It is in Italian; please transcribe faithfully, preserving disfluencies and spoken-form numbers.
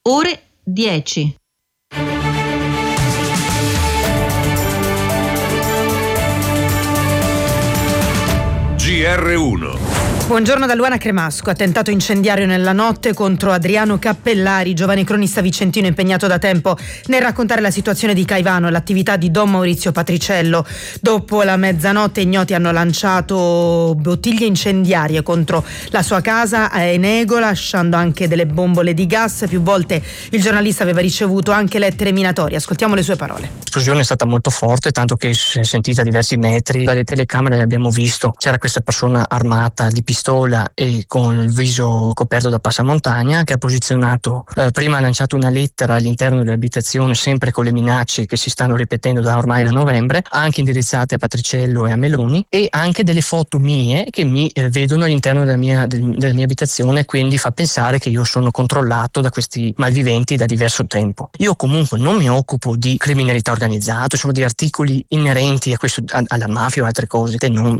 ore dieci. G R uno. Buongiorno da Luana Cremasco. Attentato incendiario nella notte contro Adriano Cappellari, giovane cronista vicentino impegnato da tempo nel raccontare la situazione di Caivano e l'attività di Don Maurizio Patriciello. Dopo la mezzanotte ignoti hanno lanciato bottiglie incendiarie contro la sua casa a Enego, lasciando anche delle bombole di gas. Più volte il giornalista aveva ricevuto anche lettere minatorie. Ascoltiamo le sue parole. L'esplosione è stata molto forte, tanto che si è sentita a diversi metri. Dalle telecamere abbiamo visto, c'era questa persona armata di pistola e con il viso coperto da passamontagna, che ha posizionato, eh, prima ha lanciato una lettera all'interno dell'abitazione, sempre con le minacce che si stanno ripetendo da ormai da novembre, anche indirizzate a Patriciello e a Meloni, e anche delle foto mie che mi eh, vedono all'interno della mia, del, della mia abitazione, quindi fa pensare che io sono controllato da questi malviventi da diverso tempo. Io comunque non mi occupo di criminalità organizzata, sono di articoli inerenti a questo, a, alla mafia o altre cose che non